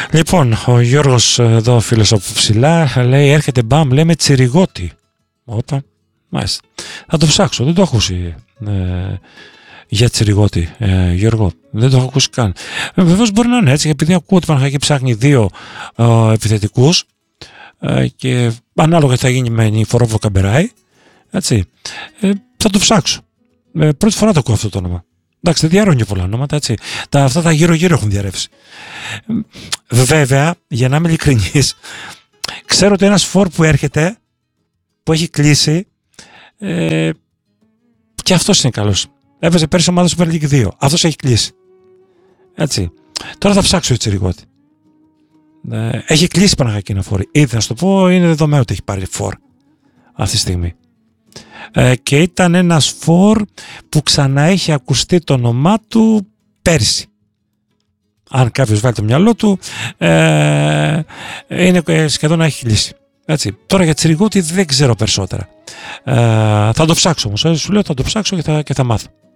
Λοιπόν, ο Γιώργος εδώ, φίλος από ψηλά, λέει έρχεται μπαμ, λέμε τσιριγότη. Όπα, μάλιστα. Θα το ψάξω, δεν το έχω ακούσει για τσιριγότη, Γιώργο. Δεν το έχω ακούσει καν. Βεβαίως μπορεί να είναι έτσι, επειδή ακούω ότι Παναχαϊκή ψάχνει δύο επιθετικούς και ανάλογα τι θα γίνει με Νιφορόβο Καμπεράι, έτσι, θα το ψάξω. Πρώτη φορά το ακούω αυτό το όνομα. Εντάξει, δεν διαρρώνει πολλά ονόματα, έτσι. Αυτά τα γύρω-γύρω έχουν διαρρεύσει. Βέβαια, για να είμαι ειλικρινής, ξέρω ότι ένας φορ που έρχεται, που έχει κλείσει, και αυτός είναι καλός. Έβαζε πέρσι ομάδα Super League 2. Αυτός έχει κλείσει. Έτσι. Τώρα θα ψάξω έτσι λιγότι. Έχει κλείσει Παναχαϊκή ένα φορ. Ήδη να σου το πω, είναι δεδομένο ότι έχει πάρει φορ αυτή τη στιγμή. Και ήταν ένας φορ που ξανά έχει ακουστεί το όνομά του πέρσι. Αν κάποιος βάλει το μυαλό του, είναι σχεδόν να έχει κλείσει. Έτσι. Τώρα για Τσιριγότη δεν ξέρω περισσότερα. Θα το ψάξω όμως. Σου λέω θα το ψάξω και θα μάθω.